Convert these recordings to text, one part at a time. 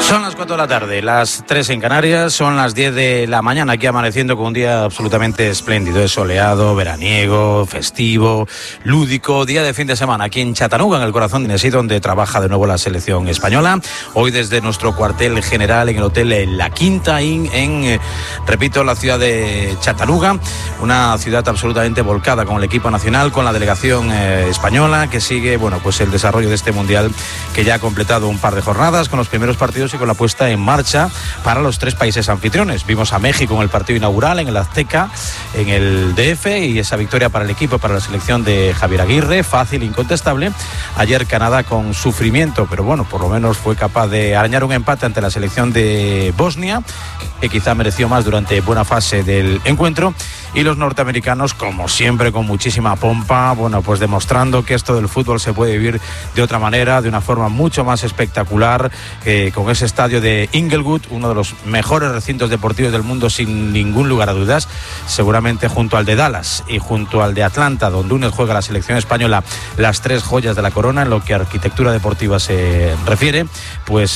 Son las 4 de la tarde, las 3 en Canarias, son las 10 de la mañana, aquí amaneciendo con un día absolutamente espléndido, es soleado, veraniego, festivo, lúdico, día de fin de semana aquí en Chattanooga, en el corazón de Tennessee, donde trabaja de nuevo la selección española. Hoy desde nuestro cuartel general en el hotel La Quinta Inn en, repito, la ciudad de Chattanooga, una ciudad absolutamente volcada con el equipo nacional, con la delegación española que sigue, bueno, pues el desarrollo de este mundial que ya ha completado un par de jornadas con los primeros partidos y con la puesta en marcha para los 3 países anfitriones. Vimos a México en el partido inaugural en el Azteca, en el DF, y esa victoria para el equipo, para la selección de Javier Aguirre, fácil, incontestable. Ayer Canadá con sufrimiento, pero bueno, por lo menos fue capaz de arañar un empate ante la selección de Bosnia, que quizá mereció más durante buena fase del encuentro. Y los norteamericanos, como siempre, con muchísima pompa, bueno, pues demostrando que esto del fútbol se puede vivir de otra manera, de una forma mucho más espectacular, con ese estadio de Inglewood, uno de los mejores recintos deportivos del mundo sin ningún lugar a dudas, seguramente junto al de Dallas y junto al de Atlanta, donde lunes juega la selección española, las 3 joyas de la corona en lo que a arquitectura deportiva se refiere. Pues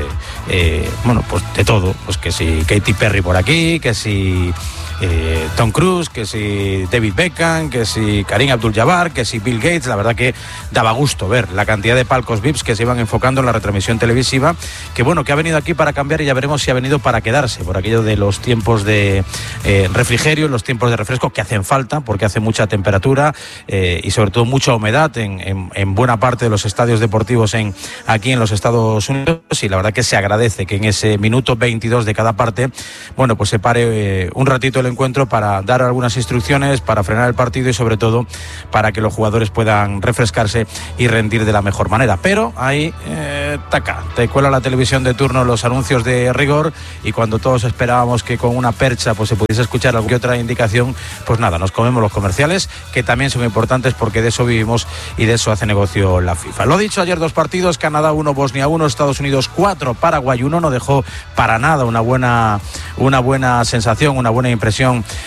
bueno, pues de todo, pues que si Katy Perry por aquí, que si Tom Cruise, que si David Beckham, que si Karim Abdul-Jabbar, que si Bill Gates. La verdad que daba gusto ver la cantidad de palcos VIPs que se iban enfocando en la retransmisión televisiva, que bueno, que ha venido aquí para cambiar y ya veremos si ha venido para quedarse, por aquello de los tiempos de refrigerio, los tiempos de refresco que hacen falta, porque hace mucha temperatura y sobre todo mucha humedad en buena parte de los estadios deportivos aquí en los Estados Unidos, y la verdad que se agradece que en ese minuto 22 de cada parte, bueno, pues se pare un ratito el encuentro para dar algunas instrucciones, para frenar el partido y sobre todo para que los jugadores puedan refrescarse y rendir de la mejor manera. Pero ahí te cuela la televisión de turno los anuncios de rigor, y cuando todos esperábamos que con una percha pues se pudiese escuchar alguna otra indicación, pues nada, nos comemos los comerciales, que también son importantes porque de eso vivimos y de eso hace negocio la FIFA. Lo dicho, ayer 2 partidos, Canadá 1, Bosnia 1, Estados Unidos 4, Paraguay 1, no dejó para nada una buena sensación, una buena impresión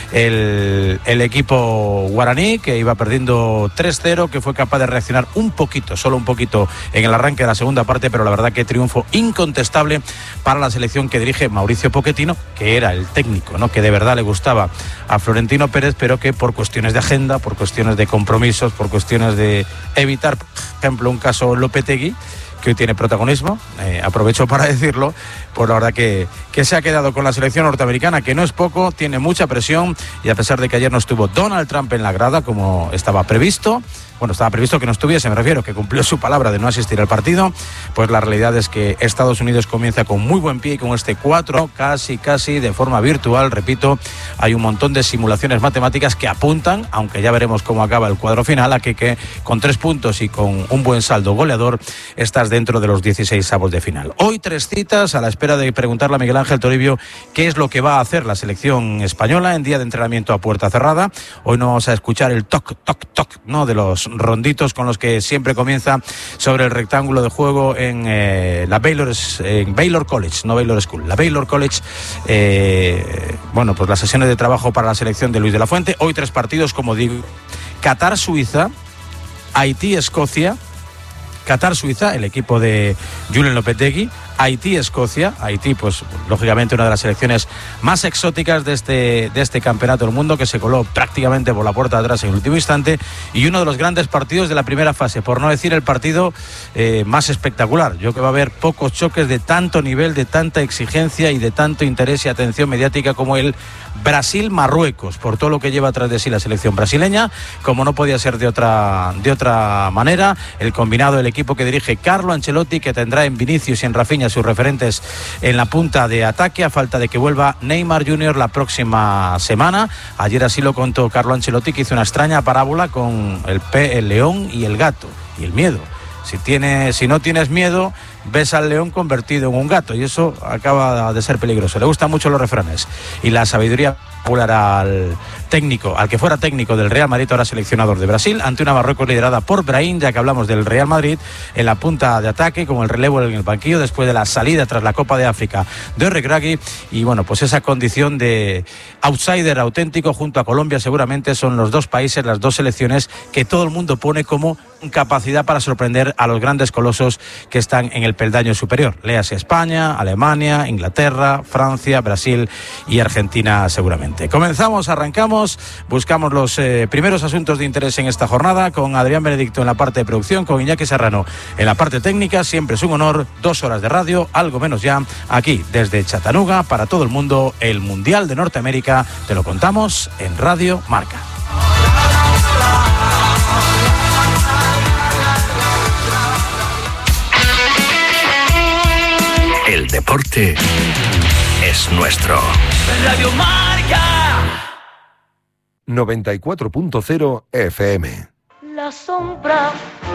el equipo guaraní, que iba perdiendo 3-0, que fue capaz de reaccionar un poquito, solo un poquito en el arranque de la segunda parte, pero la verdad que triunfo incontestable para la selección que dirige Mauricio Pochettino, que era el técnico, ¿no?, que de verdad le gustaba a Florentino Pérez, pero que por cuestiones de agenda, por cuestiones de compromisos, por cuestiones de evitar, por ejemplo, un caso Lopetegui, que hoy tiene protagonismo, aprovecho para decirlo, pues la verdad que se ha quedado con la selección norteamericana, que no es poco, tiene mucha presión, y a pesar de que ayer no estuvo Donald Trump en la grada como estaba previsto, bueno, estaba previsto que no estuviese, me refiero, que cumplió su palabra de no asistir al partido, pues la realidad es que Estados Unidos comienza con muy buen pie y con este 4, casi de forma virtual, repito, hay un montón de simulaciones matemáticas que apuntan, aunque ya veremos cómo acaba el cuadro final, a que con 3 puntos y con un buen saldo goleador estás dentro de los 16avos de final. Hoy 3 citas a la espera de preguntarle a Miguel Ángel Toribio qué es lo que va a hacer la selección española en día de entrenamiento a puerta cerrada. Hoy no vamos a escuchar el toc, ¿no?, de los ronditos con los que siempre comienza sobre el rectángulo de juego en Baylor College, no Baylor School, la Baylor College. Bueno, pues las sesiones de trabajo para la selección de Luis de la Fuente. Hoy 3 partidos, como digo: Qatar-Suiza, Haití-Escocia, Qatar-Suiza, el equipo de Julen Lopetegui, Haití-Escocia, Haití, pues lógicamente una de las selecciones más exóticas de este campeonato del mundo, que se coló prácticamente por la puerta de atrás en el último instante, y uno de los grandes partidos de la primera fase, por no decir el partido más espectacular. Yo creo que va a haber pocos choques de tanto nivel, de tanta exigencia y de tanto interés y atención mediática como el Brasil-Marruecos, por todo lo que lleva atrás de sí la selección brasileña, como no podía ser de otra manera. El combinado, el equipo que dirige Carlo Ancelotti, que tendrá en Vinicius y en Rafinha sus referentes en la punta de ataque, a falta de que vuelva Neymar Jr. la próxima semana. Ayer así lo contó Carlo Ancelotti, que hizo una extraña parábola con el león y el gato y el miedo. Si no tienes miedo, ves al león convertido en un gato, y eso acaba de ser peligroso. Le gustan mucho los refranes y la sabiduría popular al técnico, al que fuera técnico del Real Madrid, ahora seleccionador de Brasil, ante una Marruecos liderada por Brahim, ya que hablamos del Real Madrid, en la punta de ataque, con el relevo en el banquillo, después de la salida tras la Copa de África de Regragui, y bueno, pues esa condición de outsider auténtico junto a Colombia seguramente son los dos países, las dos selecciones que todo el mundo pone como capacidad para sorprender a los grandes colosos que están en el peldaño superior. Léase España, Alemania, Inglaterra, Francia, Brasil y Argentina seguramente. Comenzamos, arrancamos, buscamos los primeros asuntos de interés en esta jornada con Adrián Benedicto en la parte de producción, con Iñaki Serrano en la parte técnica. Siempre es un honor, 2 horas de radio, algo menos ya, aquí desde Chattanooga para todo el mundo, el Mundial de Norteamérica. Te lo contamos en Radio Marca. El deporte es nuestro. Radio Marca 94.0 FM. La sombra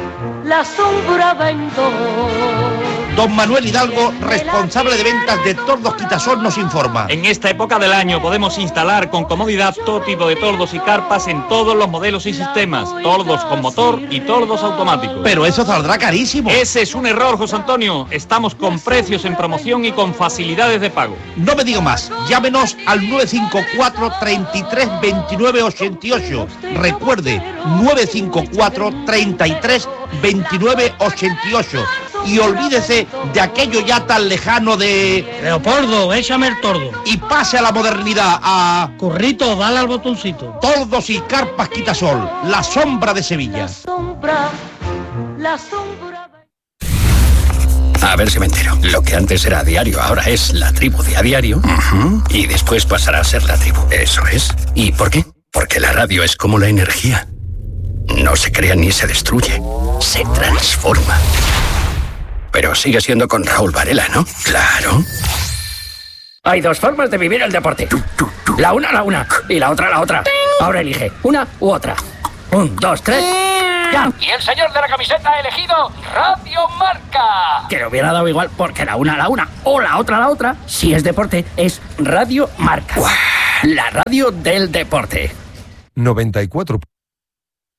vendo. Don Manuel Hidalgo, responsable de ventas de Tordos Quitasol, nos informa. En esta época del año podemos instalar con comodidad todo tipo de tordos y carpas en todos los modelos y sistemas, tordos con motor y tordos automáticos. Pero eso saldrá carísimo. Ese es un error, José Antonio. Estamos con precios en promoción y con facilidades de pago. No me digo más. Llámenos al 954 33 29 88. Recuerde, 954 33 29 88. Y olvídese de aquello ya tan lejano de... Leopoldo, échame el tordo. Y pase a la modernidad, a... Currito, dale al botoncito. Tordos y carpas Quitasol, la sombra de Sevilla. La sombra... A ver si me entero. Lo que antes era diario ahora es La Tribu de a diario. Y después pasará a ser La Tribu. Eso es. ¿Y por qué? Porque la radio es como la energía. No se crea ni se destruye. Se transforma. Pero sigue siendo con Raúl Varela, ¿no? Claro. Hay dos formas de vivir el deporte. La una y la otra. Ahora elige una u otra. 1, 2, 3. ¡Ya! Y el señor de la camiseta ha elegido Radio Marca. Que le hubiera dado igual porque la una o la otra. Si es deporte, es Radio Marca. La radio del deporte. 94.